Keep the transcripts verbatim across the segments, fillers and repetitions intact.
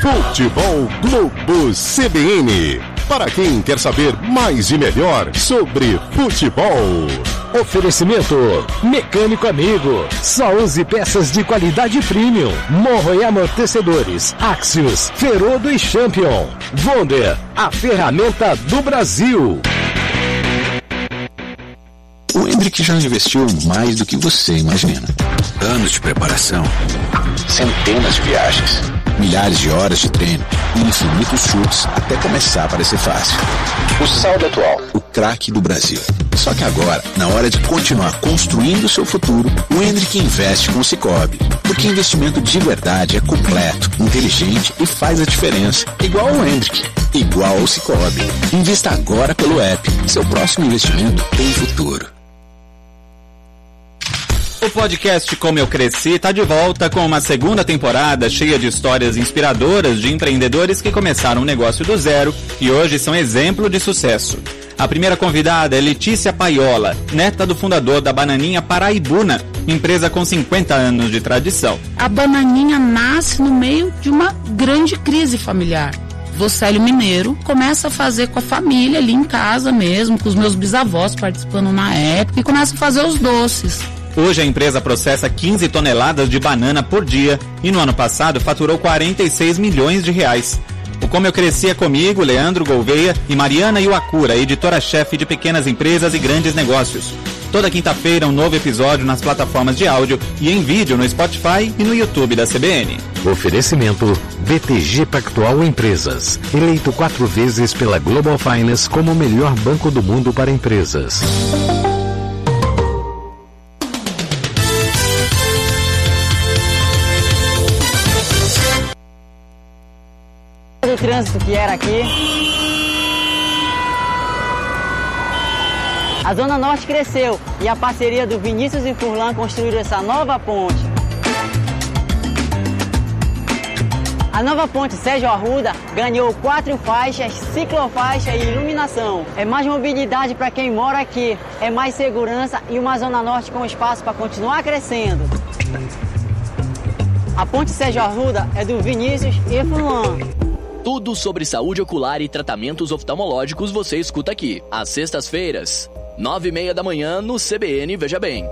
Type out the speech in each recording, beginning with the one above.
Futebol Globo C B N. Para quem quer saber mais e melhor sobre futebol. Oferecimento Mecânico Amigo. Só use peças de qualidade premium. Morro e amortecedores. Axios, Ferodo e Champion. Wonder, a ferramenta do Brasil. O Hendrick já investiu mais do que você imagina. Anos de preparação, centenas de viagens, milhares de horas de treino e infinitos chutes até começar a parecer fácil. O saldo atual, o craque do Brasil. Só que agora, na hora de continuar construindo o seu futuro, o Hendrick investe com o Sicoob. Porque investimento de verdade é completo, inteligente e faz a diferença. Igual ao Hendrick, igual ao Sicoob. Invista agora pelo app. Seu próximo investimento tem futuro. O podcast Como Eu Cresci está de volta com uma segunda temporada cheia de histórias inspiradoras de empreendedores que começaram um negócio do zero e hoje são exemplo de sucesso. A primeira convidada é Letícia Paiola, neta do fundador da Bananinha Paraibuna, empresa com cinquenta anos de tradição. A Bananinha nasce no meio de uma grande crise familiar. Vocélio Mineiro começa a fazer com a família ali em casa mesmo, com os meus bisavós participando na época, e começa a fazer os doces. Hoje a empresa processa quinze toneladas de banana por dia e no ano passado faturou quarenta e seis milhões de reais. O Como Eu Cresci é comigo, Leandro Gouveia e Mariana Iwakura, editora-chefe de pequenas empresas e grandes negócios. Toda quinta-feira um novo episódio nas plataformas de áudio e em vídeo no Spotify e no YouTube da C B N. Oferecimento B T G Pactual Empresas, eleito quatro vezes pela Global Finance como o melhor banco do mundo para empresas. O trânsito que era aqui. A Zona Norte cresceu e a parceria do Vinícius e Furlan construíram essa nova ponte. A nova ponte Sérgio Arruda ganhou quatro faixas, ciclofaixa e iluminação. É mais mobilidade para quem mora aqui, é mais segurança e uma Zona Norte com espaço para continuar crescendo. A ponte Sérgio Arruda é do Vinícius e Furlan. Tudo sobre saúde ocular e tratamentos oftalmológicos você escuta aqui, às sextas-feiras, nove e meia da manhã, no C B N Veja Bem.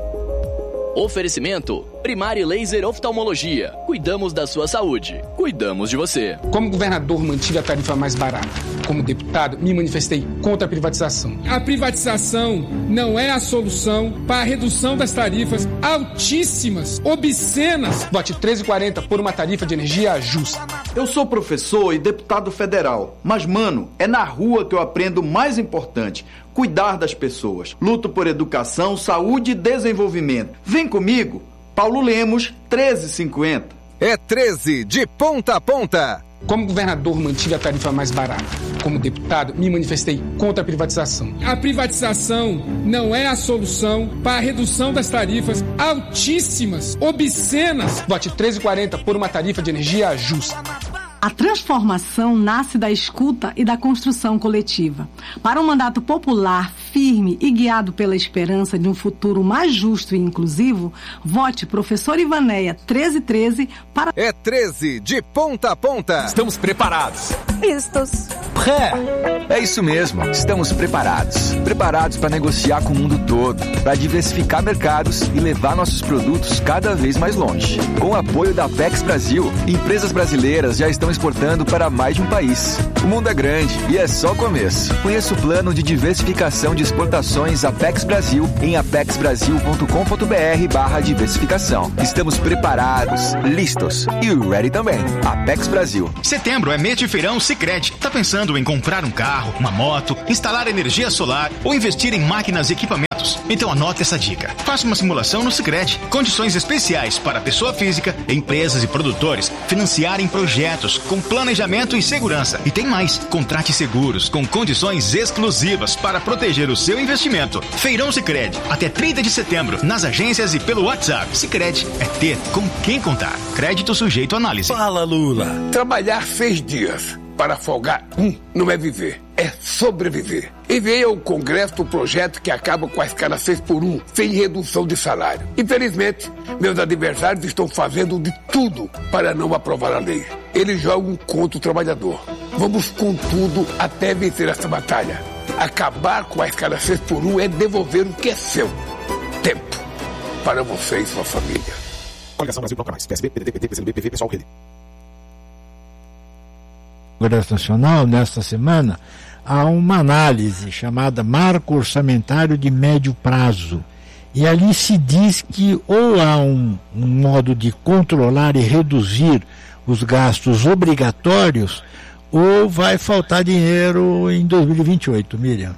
Oferecimento Primari Laser Oftalmologia. Cuidamos da sua saúde. Cuidamos de você. Como governador, mantive a tarifa mais barata. Como deputado, me manifestei contra a privatização. A privatização não é a solução para a redução das tarifas altíssimas, obscenas. Vote treze e quarenta por uma tarifa de energia justa. Eu sou professor e deputado federal, mas, mano, é na rua que eu aprendo o mais importante: cuidar das pessoas. Luto por educação, saúde e desenvolvimento. Vem comigo, Paulo Lemos, treze e cinquenta. É treze de ponta a ponta. Como governador, mantive a tarifa mais barata. Como deputado, me manifestei contra a privatização. A privatização não é a solução para a redução das tarifas altíssimas, obscenas. Vote treze e quarenta por uma tarifa de energia justa. A transformação nasce da escuta e da construção coletiva. Para um mandato popular, firme e guiado pela esperança de um futuro mais justo e inclusivo, vote Professor Ivanéia treze treze para... É treze de ponta a ponta. Estamos preparados. Vistos. Pré. É isso mesmo. Estamos preparados. Preparados para negociar com o mundo todo, para diversificar mercados e levar nossos produtos cada vez mais longe. Com o apoio da Apex Brasil, empresas brasileiras já estão exportando para mais de um país. O mundo é grande e é só o começo. Conheça o plano de diversificação de exportações Apex Brasil em apexbrasil.com.br barra diversificação. Estamos preparados, listos e ready também. Apex Brasil. Setembro é mês de feirão Sicredi. Tá pensando em comprar um carro, uma moto, instalar energia solar ou investir em máquinas e equipamentos? Então anota essa dica. Faça uma simulação no Sicredi. Condições especiais para pessoa física, empresas e produtores financiarem projetos com planejamento e segurança. E tem mais. Contrate seguros com condições exclusivas para proteger o seu investimento. Feirão Sicredi. Até trinta de setembro. Nas agências e pelo WhatsApp. Sicredi é ter com quem contar. Crédito sujeito à análise. Fala, Lula. Trabalhar seis dias para folgar um não é viver. É é sobreviver. Enviei ao Congresso o projeto que acaba com a escala seis por um, sem redução de salário. Infelizmente, meus adversários estão fazendo de tudo para não aprovar a lei. Eles jogam contra o trabalhador. Vamos com tudo até vencer essa batalha. Acabar com a escala seis por um é devolver o que é seu. Tempo. Para você e sua família. Coligação Brasil Bloco Mais. P S B, P D T, P T, P C do B, P V, Pessoal, Rede. Congresso Nacional, nesta semana, há uma análise chamada Marco Orçamentário de Médio Prazo. E ali se diz que ou há um, um modo de controlar e reduzir os gastos obrigatórios, ou vai faltar dinheiro em dois mil e vinte e oito, Miriam.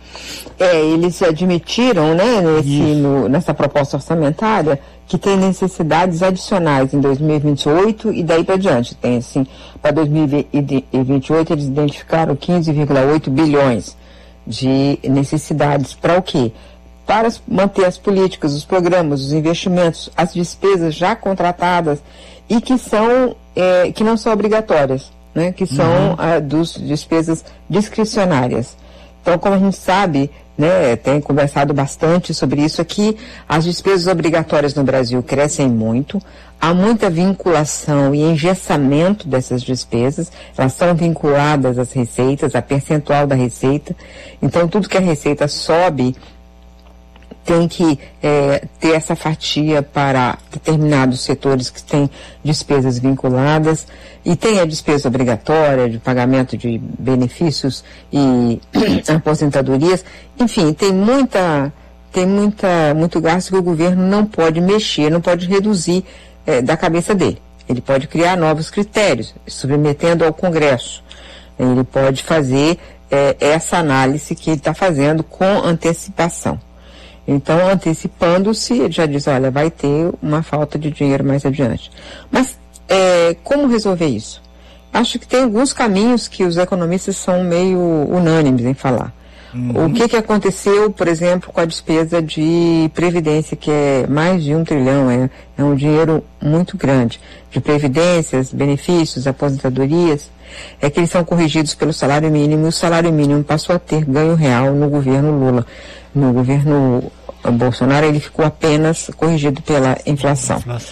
É, eles admitiram, né, nesse, no, nessa proposta orçamentária, que tem necessidades adicionais em dois mil e vinte e oito e daí para diante. Tem, assim, para dois mil e vinte e oito eles identificaram quinze vírgula oito bilhões de necessidades. Para o quê? Para manter as políticas, os programas, os investimentos, as despesas já contratadas e que são, é, que não são obrigatórias, né, que são uhum. a, dos despesas discricionárias. Então, como a gente sabe, né, tem conversado bastante sobre isso aqui, as despesas obrigatórias no Brasil crescem muito, há muita vinculação e engessamento dessas despesas, elas são vinculadas às receitas, a percentual da receita, então tudo que a receita sobe tem que é, ter essa fatia para determinados setores que têm despesas vinculadas, e tem a despesa obrigatória de pagamento de benefícios e aposentadorias. Enfim, tem muita, tem muita, muito gasto que o governo não pode mexer, não pode reduzir é, da cabeça dele. Ele pode criar novos critérios, submetendo ao Congresso. Ele pode fazer é, essa análise que ele está fazendo com antecipação. Então, antecipando-se, ele já diz, olha, vai ter uma falta de dinheiro mais adiante. Mas, é, como resolver isso? Acho que tem alguns caminhos que os economistas são meio unânimes em falar. Uhum. O que que aconteceu, por exemplo, com a despesa de previdência, que é mais de um trilhão, é, é um dinheiro muito grande, de previdências, benefícios, aposentadorias, é que eles são corrigidos pelo salário mínimo, e o salário mínimo passou a ter ganho real no governo Lula. No governo Bolsonaro, ele ficou apenas corrigido pela inflação. inflação.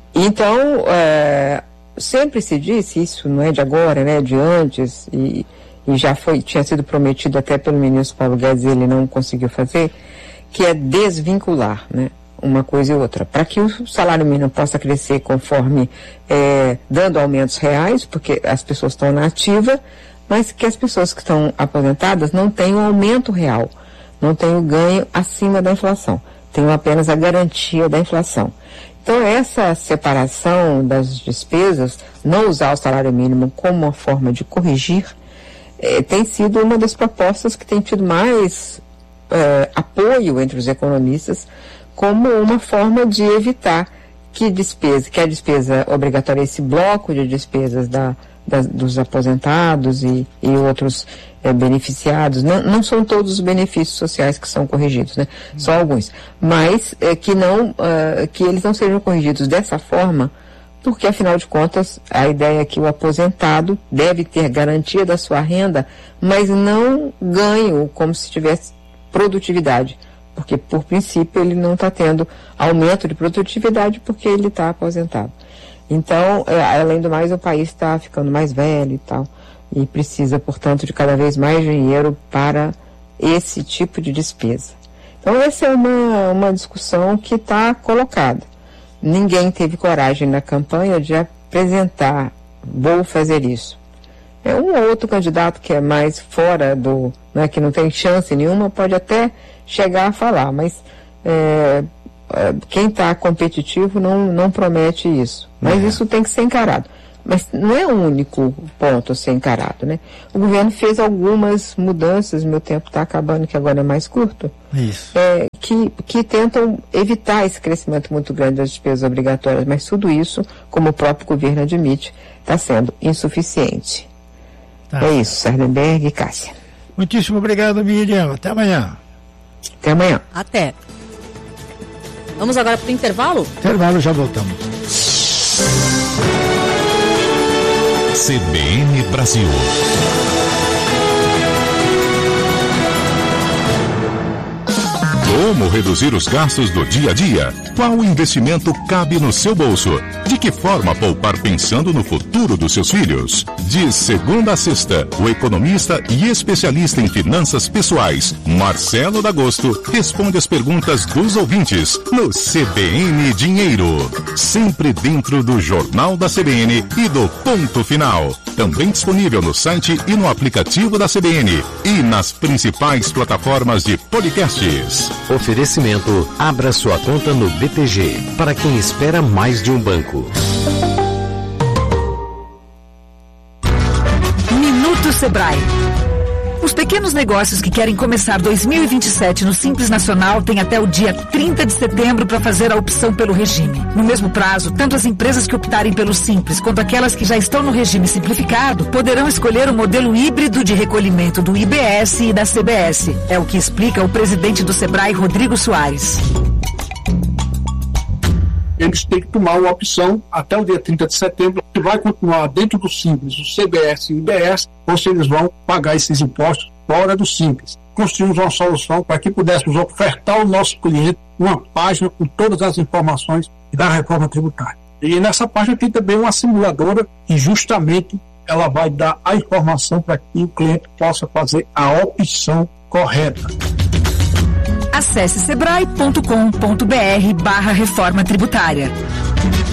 Então, é, sempre se disse, isso não é de agora, né, de antes, e, e já foi, tinha sido prometido até pelo ministro Paulo Guedes, ele não conseguiu fazer, que é desvincular, né, uma coisa e outra, para que o salário mínimo possa crescer conforme, é, dando aumentos reais, porque as pessoas estão na ativa, mas que as pessoas que estão aposentadas não tenham aumento real, não tenham ganho acima da inflação, tenham apenas a garantia da inflação. Então, essa separação das despesas, não usar o salário mínimo como uma forma de corrigir, eh, tem sido uma das propostas que tem tido mais eh, apoio entre os economistas, como uma forma de evitar que despesa, que a despesa obrigatória, esse bloco de despesas da, da, dos aposentados e, e outros eh, beneficiados, não, não são todos os benefícios sociais que são corrigidos, né? Só alguns, mas eh, que não, uh, que eles não sejam corrigidos dessa forma, porque afinal de contas a ideia é que o aposentado deve ter garantia da sua renda, mas não ganho como se tivesse produtividade, porque por princípio ele não está tendo aumento de produtividade porque ele está aposentado. Então, é, além do mais, o país está ficando mais velho e tal, e precisa, portanto, de cada vez mais dinheiro para esse tipo de despesa. Então, essa é uma, uma discussão que está colocada. Ninguém teve coragem na campanha de apresentar, vou fazer isso. É um ou outro candidato que é mais fora do, né, que não tem chance nenhuma, pode até chegar a falar, mas é, quem está competitivo não, não promete isso. Mas é. Isso tem que ser encarado. Mas não é o único ponto a ser encarado, né? O governo fez algumas mudanças, meu tempo está acabando, que agora é mais curto, isso. É, que, que tentam evitar esse crescimento muito grande das despesas obrigatórias, mas tudo isso, como o próprio governo admite, está sendo insuficiente. Tá. É isso, Sardenberg e Cássia. Muitíssimo obrigado, Miriam. Até amanhã. Até amanhã. Até. Vamos agora para o intervalo? Intervalo, já voltamos. C B N Brasil. Como reduzir os gastos do dia a dia? Qual investimento cabe no seu bolso? De que forma poupar pensando no futuro dos seus filhos? De segunda a sexta, o economista e especialista em finanças pessoais, Marcelo D'Agosto, responde as perguntas dos ouvintes no C B N Dinheiro. Sempre dentro do Jornal da C B N e do Ponto Final. Também disponível no site e no aplicativo da C B N e nas principais plataformas de podcasts. Oferecimento: abra sua conta no B T G, para quem espera mais de um banco. Minuto Sebrae. Os pequenos negócios que querem começar dois mil e vinte e sete no Simples Nacional têm até o dia trinta de setembro para fazer a opção pelo regime. No mesmo prazo, tanto as empresas que optarem pelo Simples quanto aquelas que já estão no regime simplificado poderão escolher o modelo híbrido de recolhimento do I B S e da C B S. É o que explica o presidente do Sebrae, Rodrigo Soares. Eles têm que tomar uma opção até o dia trinta de setembro, que vai continuar dentro do Simples, o C B S e o I B S, ou se eles vão pagar esses impostos fora do Simples. Construímos uma solução para que pudéssemos ofertar ao nosso cliente uma página com todas as informações da reforma tributária. E nessa página tem também uma simuladora que justamente ela vai dar a informação para que o cliente possa fazer a opção correta. Acesse sebrae ponto com ponto br barra reforma tributária.